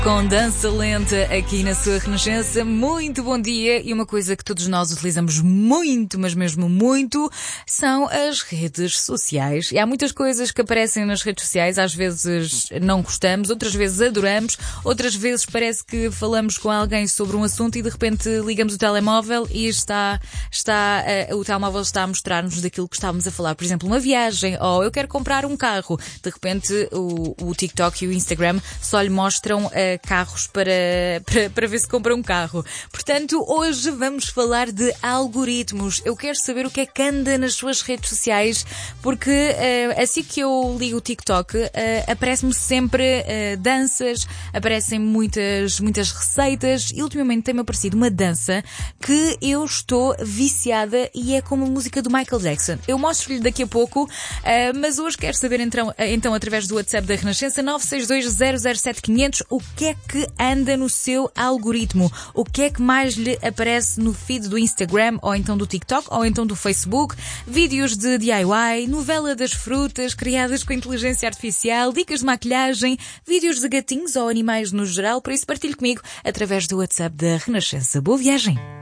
Com dança lenta aqui na sua Renascença. Muito bom dia. E uma coisa que todos nós utilizamos muito, mas mesmo muito, são as redes sociais. E há muitas coisas que aparecem nas redes sociais. Às vezes não gostamos, outras vezes adoramos, outras vezes parece que falamos com alguém sobre um assunto e de repente ligamos o telemóvel e o telemóvel está a mostrar-nos daquilo que estávamos a falar. Por exemplo, uma viagem, ou eu quero comprar um carro. De repente o TikTok e o Instagram só lhe mostram carros para ver se compra um carro. Portanto, hoje vamos falar de algoritmos. Eu quero saber o que é que anda nas suas redes sociais, porque assim que eu ligo o TikTok, aparecem-me sempre danças, aparecem muitas receitas e ultimamente tem-me aparecido uma dança que eu estou viciada e é como a música do Michael Jackson. Eu mostro-lhe daqui a pouco, mas hoje quero saber então através do WhatsApp da Renascença 962007500 o que é que anda no seu algoritmo, o que é que mais lhe aparece no feed do Instagram ou então do TikTok ou então do Facebook, vídeos de DIY, novela das frutas criadas com inteligência artificial, dicas de maquilhagem, vídeos de gatinhos ou animais no geral. Por isso partilhe comigo através do WhatsApp da Renascença. Boa viagem!